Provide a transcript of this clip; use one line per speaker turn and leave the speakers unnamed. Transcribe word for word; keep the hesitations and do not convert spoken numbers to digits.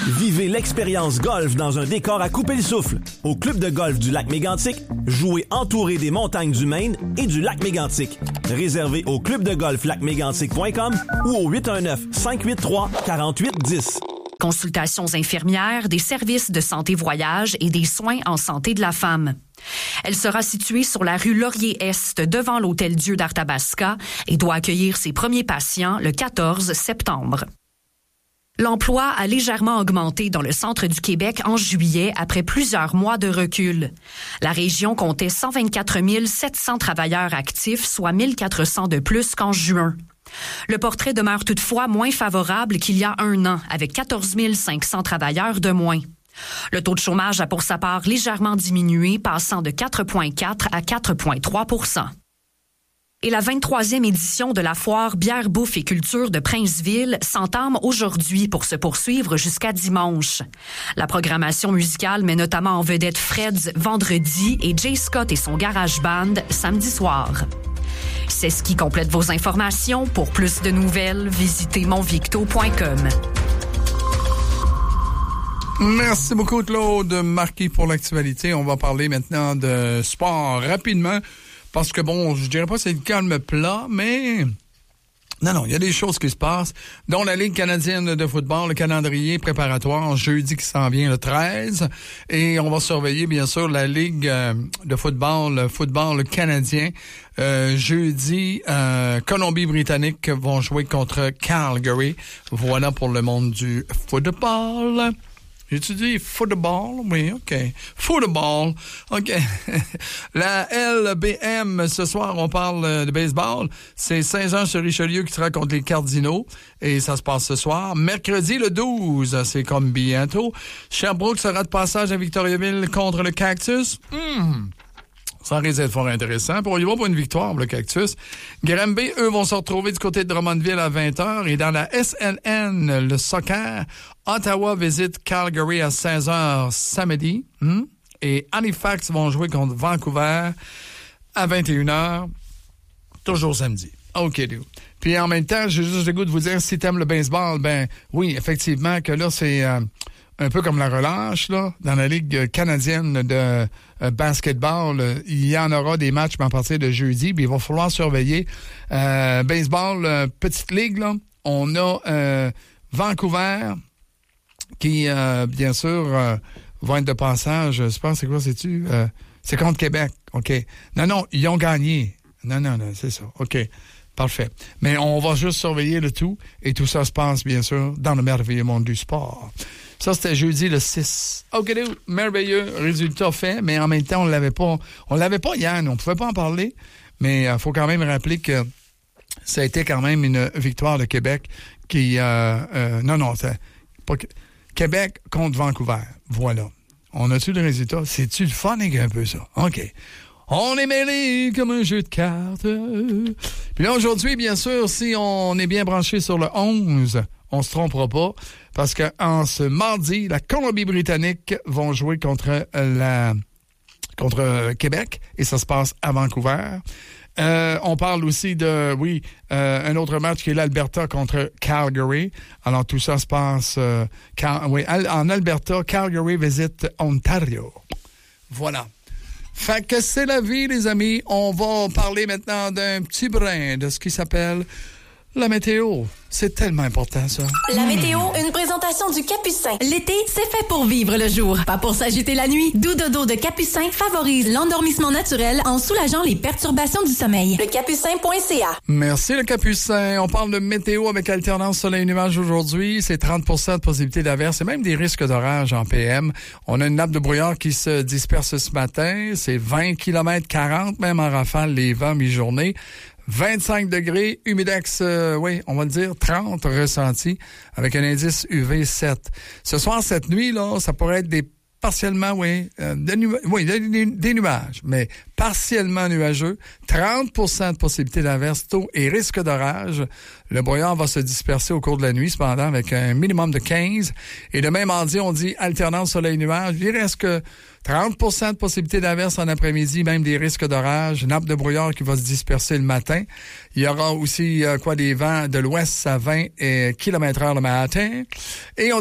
Vivez l'expérience golf dans un décor à couper le souffle. Au club de golf du lac Mégantic, jouez entouré des montagnes du Maine et du lac Mégantic. Réservé au club de golf lac mégantic point com ou au huit un neuf, cinq huit trois, quatre huit un zéro.
Consultations infirmières, des services de santé voyage et des soins en santé de la femme. Elle sera située sur la rue Laurier-Est devant l'Hôtel Dieu d'Arthabasca et doit accueillir ses premiers patients le quatorze septembre. L'emploi a légèrement augmenté dans le centre du Québec en juillet après plusieurs mois de recul. La région comptait cent vingt-quatre mille sept cents travailleurs actifs, soit mille quatre cents de plus qu'en juin. Le portrait demeure toutefois moins favorable qu'il y a un an, avec quatorze mille cinq cents travailleurs de moins. Le taux de chômage a pour sa part légèrement diminué, passant de quatre virgule quatre à quatre virgule trois pour cent. Et la vingt-troisième édition de la foire Bière, Bouffe et Culture de Princeville s'entame aujourd'hui pour se poursuivre jusqu'à dimanche. La programmation musicale met notamment en vedette Freds vendredi et Jay Scott et son Garage Band samedi soir. C'est ce qui complète vos informations. Pour plus de nouvelles, visitez monvicto point com.
Merci beaucoup, Claude Marquis, pour l'actualité. On va parler maintenant de sport rapidement, parce que, bon, je dirais pas que c'est le calme plat, mais... Non, non, il y a des choses qui se passent, dont la Ligue canadienne de football, le calendrier préparatoire, jeudi qui s'en vient le treize, et on va surveiller, bien sûr, la Ligue euh, de football, le football canadien. Euh, jeudi, euh, Colombie-Britannique vont jouer contre Calgary. Voilà pour le monde du football. J'ai-tu dit football? Oui, OK. Football. OK. La L B M, ce soir, on parle de baseball. C'est Saint-Jean-sur-Richelieu qui sera contre les Cardinaux. Et ça se passe ce soir. Mercredi, le douze, c'est comme bientôt. Sherbrooke sera de passage à Victoriaville contre le Cactus. Hum. Ça risque d'être fort intéressant. Pour, il va pour une victoire, le Cactus. Granby, eux, vont se retrouver du côté de Drummondville à vingt heures. Et dans la S L N, le soccer, Ottawa visite Calgary à seize heures samedi. Hmm? Et Halifax vont jouer contre Vancouver à vingt et une heures. Toujours samedi. OK, dude. Puis en même temps, j'ai juste le goût de vous dire, si t'aimes le baseball, ben oui, effectivement, que là, c'est... Euh, un peu comme la relâche, là, dans la Ligue canadienne de euh, basketball. Euh, il y en aura des matchs à partir de jeudi, puis il va falloir surveiller. Euh, baseball, euh, petite ligue, là, on a euh, Vancouver qui, euh, bien sûr, euh, va être de passage. Je pense, c'est quoi, c'est-tu? Euh, c'est contre Québec, OK. Non, non, ils ont gagné. Non, non, non, c'est ça, OK. Parfait. Mais on va juste surveiller le tout, et tout ça se passe, bien sûr, dans le merveilleux monde du sport. Ça, c'était jeudi le six. OK, merveilleux, résultat fait, mais en même temps, on l'avait pas, on l'avait pas hier, on pouvait pas en parler, mais il euh, faut quand même rappeler que ça a été quand même une victoire de Québec qui, euh, euh, non, non, c'est pas Québec contre Vancouver. Voilà. On a-tu le résultat? C'est-tu le fun un peu, ça? OK. On est mêlés comme un jeu de cartes. Puis là, aujourd'hui, bien sûr, si on est bien branché sur le onze, on se trompera pas, parce que en ce mardi, la Colombie-Britannique vont jouer contre la contre Québec, et ça se passe à Vancouver. Euh, on parle aussi de, oui, euh, un autre match qui est l'Alberta contre Calgary. Alors, tout ça se passe euh, Cal- oui, en Alberta. Calgary visite Ontario. Voilà. Fait que c'est la vie, les amis. On va parler maintenant d'un petit brin de ce qui s'appelle la météo. C'est tellement important, ça.
La météo, une présentation du Capucin. L'été, c'est fait pour vivre le jour, pas pour s'agiter la nuit. Doux dodo de Capucin favorise l'endormissement naturel en soulageant les perturbations du sommeil. Le capucin point c a.
Merci, le Capucin. On parle de météo avec alternance soleil-nuage aujourd'hui. C'est trente pour cent de possibilité d'averse et même des risques d'orage en P M. On a une nappe de brouillard qui se disperse ce matin. C'est vingt kilomètres quarante, même en rafale, les vents mi-journée. vingt-cinq degrés, humidex, euh, oui, on va le dire, trente ressenti, avec un indice U V sept. Ce soir, cette nuit, là, ça pourrait être des partiellement, oui, euh, des, nu- oui des, des nuages, mais partiellement nuageux. trente pour cent de possibilité d'averse, taux et risque d'orage. Le brouillard va se disperser au cours de la nuit, cependant, avec un minimum de quinze. Et demain mardi, on dit alternance soleil-nuage. Il reste que trente pour cent de possibilité d'averse en après-midi, même des risques d'orage. Nappe de brouillard qui va se disperser le matin. Il y aura aussi, euh, quoi, des vents de l'ouest à vingt kilomètres heure le matin. Et on